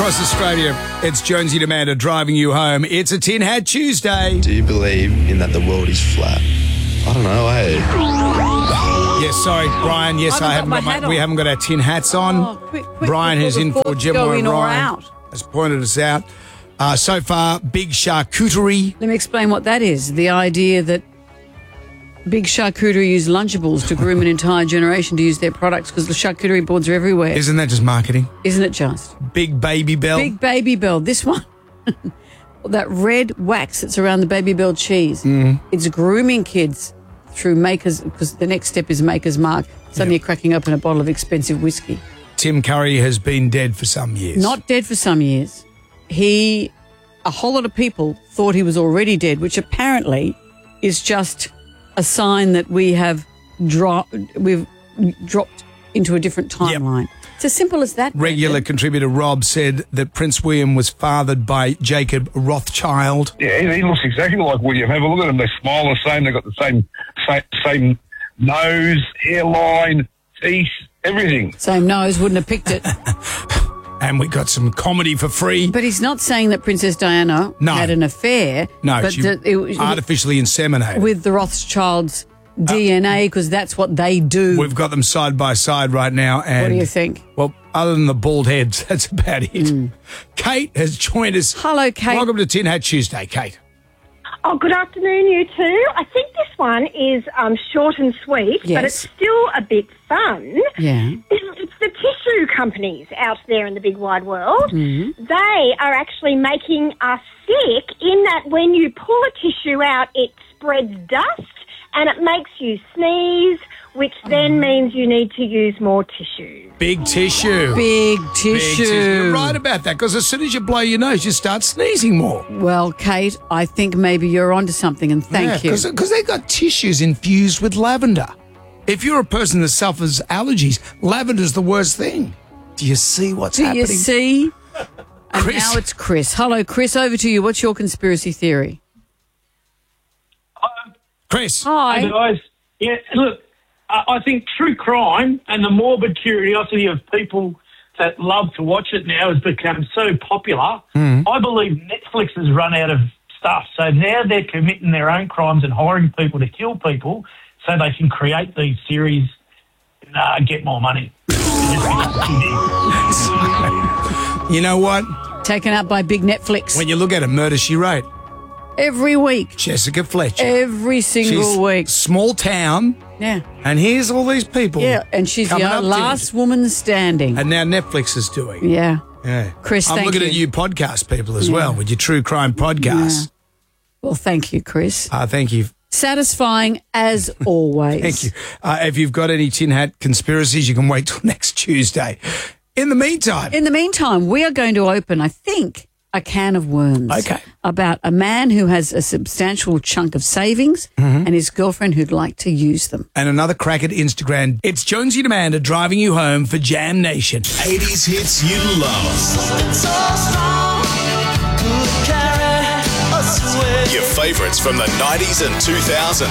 across Australia. It's Jonesy and Amanda driving you home. It's a Tin Hat Tuesday. Do you believe in that the world is flat? I don't know, hey. Yes, sorry, Brian. Yes, we haven't got our tin hats on. Oh, quick, Brian, who's in for Gemma and Ryan, out. has pointed us out. So far, big charcuterie. Let me explain what that is. The idea that big charcuterie use Lunchables to groom an entire generation to use their products because the charcuterie boards are everywhere. Isn't that just marketing? Isn't it just? Big Baby Bell. Big Baby Bell. This one. That red wax that's around the Baby Bell cheese. It's grooming kids through Makers, because the next step is Maker's Mark. Suddenly you're cracking open a bottle of expensive whiskey. Tim Curry has been dead for some years. Not dead for some years. A whole lot of people thought he was already dead, which apparently is just a sign that we've dropped into a different timeline. Yep. It's as simple as that. Regular contributor Rob said that Prince William was fathered by Jacob Rothschild. Yeah, he looks exactly like William. Have a look at them. They smile the same. They've got the same nose, hairline, teeth, everything. Same nose, wouldn't have picked it. And we got some comedy for free. But he's not saying that Princess Diana had an affair. No, but she artificially inseminated. With the Rothschilds' DNA, because that's what they do. We've got them side by side right now. And what do you think? Well, other than the bald heads, that's about it. Kate has joined us. Hello, Kate. Welcome to Tin Hat Tuesday, Kate. Oh, good afternoon, you two. I think this one is short and sweet, but it's still a bit fun. Yeah. It's the tissue companies out there in the big wide world. They are actually making us sick in that when you pull a tissue out, it spreads dust and it makes you sneeze, which then means you need to use more tissue. Big tissue. Big tissue. You're right about that, because as soon as you blow your nose, you start sneezing more. Well, Kate, I think maybe you're onto something, and thank you. Because they've got tissues infused with lavender. If you're a person that suffers allergies, lavender's the worst thing. Do you see what's happening? Do you see? And Chris. now it's Chris. Hello, Chris, over to you. What's your conspiracy theory? Chris. Hi. Hey guys. Yeah, look, I think true crime and the morbid curiosity of people that love to watch it now has become so popular. I believe Netflix has run out of stuff, so now they're committing their own crimes and hiring people to kill people so they can create these series and get more money. You know what? Taken out by big Netflix. When you look at it, Murder, She Wrote. Every week. Jessica Fletcher. Every single week. Small town. Yeah. And here's all these people. Yeah, and she's the last woman standing. And now Netflix is doing. Yeah. Yeah. Chris, I'm looking at you podcast people as well with your true crime podcast. Yeah. Well, thank you, Chris. Thank you. Satisfying as always. Thank you. If you've got any tin hat conspiracies, you can wait till next Tuesday. In the meantime, we are going to open, I think, a can of worms. Okay. About a man who has a substantial chunk of savings and his girlfriend who'd like to use them. And another crack at Instagram. It's Jonesy and Amanda driving you home for Jam Nation. 80s hits you love. Your favourites from the 90s and 2000s.